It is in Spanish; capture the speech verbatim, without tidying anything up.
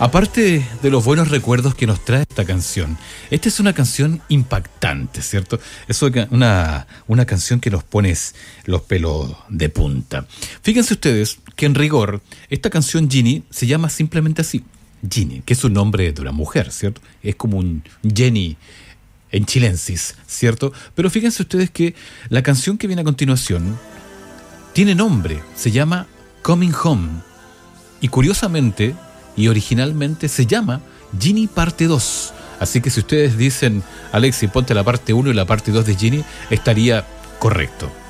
Aparte de los buenos recuerdos que nos trae esta canción, esta es una canción impactante, ¿cierto? Es una, una canción que nos pone los pelos de punta. Fíjense ustedes que en rigor, esta canción Ginny se llama simplemente así, Ginny, que es un nombre de una mujer, ¿cierto? Es como un Jenny en chilensis, ¿cierto? Pero fíjense ustedes que la canción que viene a continuación tiene nombre, se llama Coming Home. Y curiosamente y originalmente se llama Ginny parte dos. Así que si ustedes dicen, Alexis, ponte la parte uno y la parte dos de Ginny, estaría correcto.